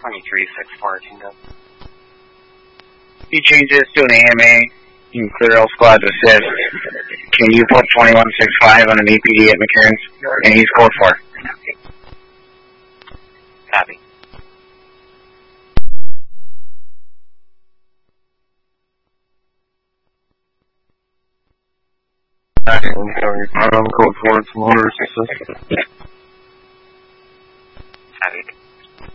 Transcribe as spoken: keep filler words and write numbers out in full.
twenty-three six four, Tingo. He changes to an A M A. You can clear all squads assist. Can you put twenty-one sixty-five on an A P D at McCarran's? And he's code four. Copy. I'm code four, it's Motors assist.